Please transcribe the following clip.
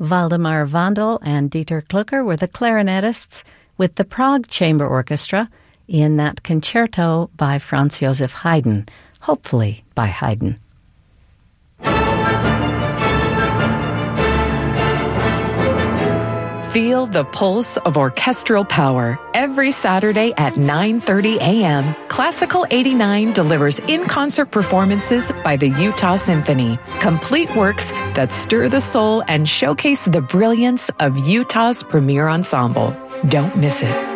Waldemar Vandal and Dieter Klucker were the clarinetists with the Prague Chamber Orchestra in that concerto by Franz Joseph Haydn, hopefully by Haydn. Feel the pulse of orchestral power. Every Saturday at 9:30 a.m., Classical 89 delivers in-concert performances by the Utah Symphony. Complete works that stir the soul and showcase the brilliance of Utah's premier ensemble. Don't miss it.